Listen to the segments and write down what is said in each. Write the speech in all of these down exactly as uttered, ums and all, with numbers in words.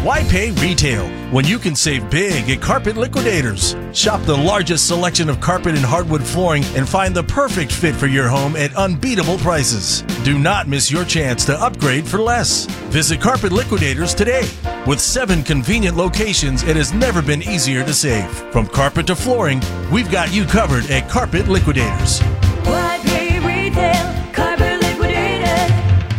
Why pay retail when you can save big at Carpet Liquidators? Shop the largest selection of carpet and hardwood flooring and find the perfect fit for your home at unbeatable prices. Do not miss your chance to upgrade for less. Visit Carpet Liquidators today. With seven convenient locations, it has never been easier to save. From carpet to flooring, we've got you covered at Carpet Liquidators. Why pay retail? Carpet Liquidators.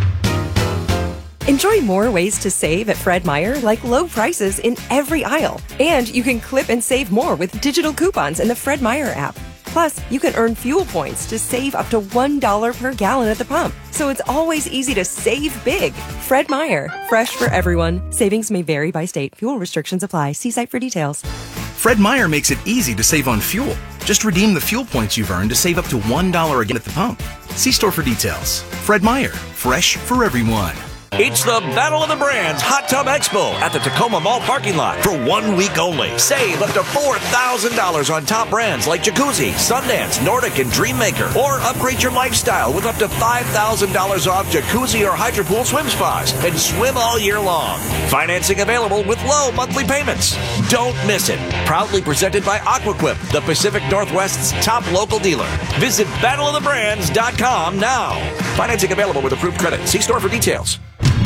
Enjoy more ways to save at Fred Meyer, like low prices in every aisle. And you can clip and save more with digital coupons in the Fred Meyer app. Plus, you can earn fuel points to save up to one dollar per gallon at the pump. So it's always easy to save big. Fred Meyer, fresh for everyone. Savings may vary by state. Fuel restrictions apply. See site for details. Fred Meyer makes it easy to save on fuel. Just redeem the fuel points you've earned to save up to one dollar again at the pump. See store for details. Fred Meyer, fresh for everyone. It's the Battle of the Brands Hot Tub Expo at the Tacoma Mall parking lot for one week only. Save up to four thousand dollars on top brands like Jacuzzi, Sundance, Nordic, and Dreammaker. Or upgrade your lifestyle with up to five thousand dollars off Jacuzzi or Hydropool swim spas and swim all year long. Financing available with low monthly payments. Don't miss it. Proudly presented by Aquaquip, the Pacific Northwest's top local dealer. Visit battle of the brands dot com now. Financing available with approved credit. See store for details.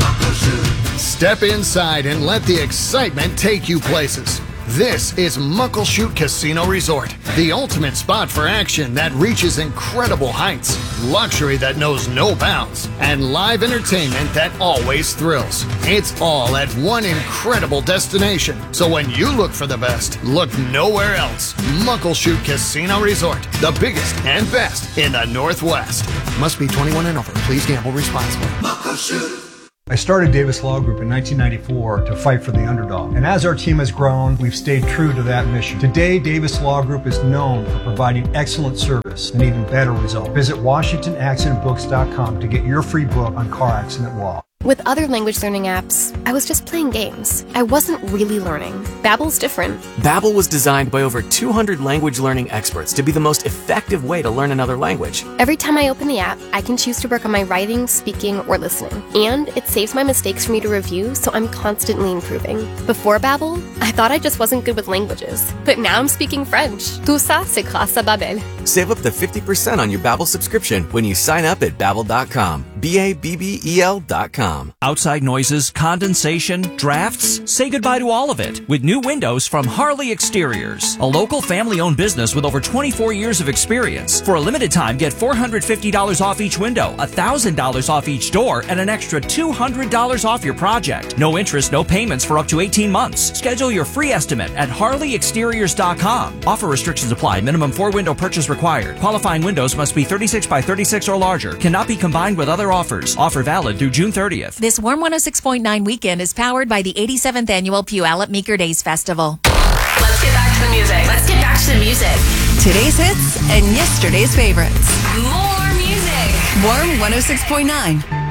Step inside and let the excitement take you places. This is Muckleshoot Casino Resort, the ultimate spot for action that reaches incredible heights, luxury that knows no bounds, and live entertainment that always thrills. It's all at one incredible destination. So when you look for the best, look nowhere else. Muckleshoot Casino Resort, the biggest and best in the Northwest. Must be twenty-one and over. Please gamble responsibly. Muckleshoot. I started Davis Law Group in nineteen ninety-four to fight for the underdog. And as our team has grown, we've stayed true to that mission. Today, Davis Law Group is known for providing excellent service and even better results. Visit Washington Accident Books dot com to get your free book on car accident law. With other language learning apps, I was just playing games. I wasn't really learning. Babbel's different. Babbel was designed by over two hundred language learning experts to be the most effective way to learn another language. Every time I open the app, I can choose to work on my writing, speaking, or listening. And it saves my mistakes for me to review, so I'm constantly improving. Before Babbel, I thought I just wasn't good with languages. But now I'm speaking French. Tout ça, c'est grâce à Babbel. Save up to fifty percent on your Babbel subscription when you sign up at babbel dot com. B A B B E L dot com. Outside noises, condensation, drafts? Say goodbye to all of it with new windows from Harley Exteriors, a local family-owned business with over twenty-four years of experience. For a limited time, get four hundred fifty dollars off each window, one thousand dollars off each door, and an extra two hundred dollars off your project. No interest, no payments for up to eighteen months. Schedule your free estimate at harley exteriors dot com. Offer restrictions apply. Minimum four-window purchase required. Qualifying windows must be thirty-six by thirty-six or larger. Cannot be combined with other offers. Offer valid through June thirtieth. This Warm one oh six point nine weekend is powered by the eighty-seventh Annual Puyallup Meeker Days Festival. Let's get back to the music. Let's get back to the music. Today's hits and yesterday's favorites. More music. Warm one oh six point nine.